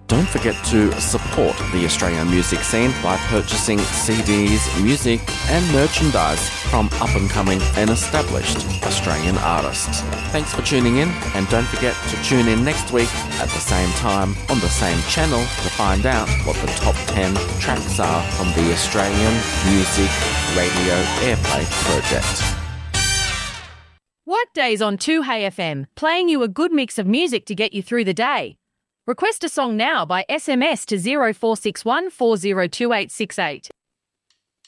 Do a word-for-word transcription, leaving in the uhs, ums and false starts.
Don't forget to support the Australian music scene by purchasing C Ds, music and merchandise from up-and-coming and established Australian artists. Thanks for tuning in, and don't forget to tune in next week at the same time on the same channel to find out what the top ten tracks are from the Australian Music Radio Airplay project. Workday's on two Hey F M, playing you a good mix of music to get you through the day. Request a song now by S M S to zero four six one four zero two eight six eight.